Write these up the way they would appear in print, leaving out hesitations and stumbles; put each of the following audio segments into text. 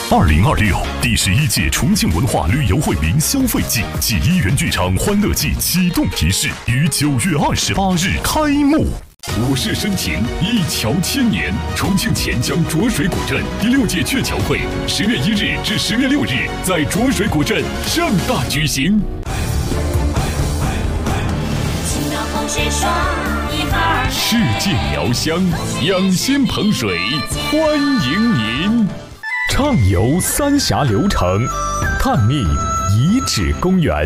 2026第11届重庆文化旅游惠民消费季暨一元剧场欢乐季启动仪式于9月28日开幕。我是深情，一桥千年。重庆钱江浊水古镇第6届鹊桥会10月1日至10月6日在浊水古镇盛大举行。世界苗乡，养心捧水，欢迎您！畅游三峡流程，探秘遗址公园。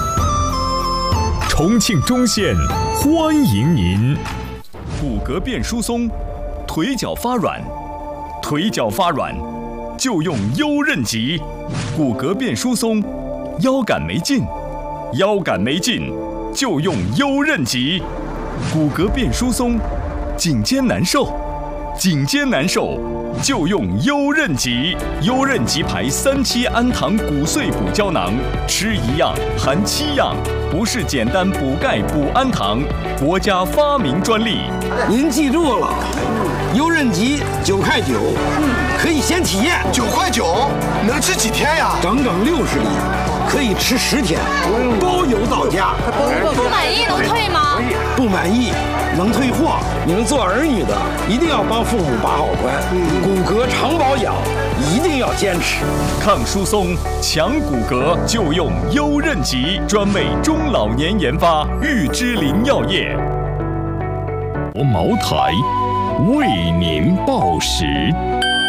重庆中线欢迎您！骨骼变疏松，腿脚发软，腿脚发软就用优韧极。骨骼变疏松，腰杆没劲，腰杆没劲就用优韧极。骨骼变疏松，颈肩难受，颈肩难受就用优韧极。优韧极牌3期氨糖骨碎补胶囊，吃1样含7样，不是简单补钙补氨糖，国家发明专利。 您记住了，优韧极9.9块，可以先体验。 9.9块，能吃几天呀？ 整整60粒，可以吃10天，包邮到家。 不满意能退吗？ 不满意能退货。你们做儿女的一定要帮父母把好关，骨骼常保养一定要坚持。 抗疏松、强骨骼就用优韧极，专为中老年研发，玉芝林药业。茅台为您报时。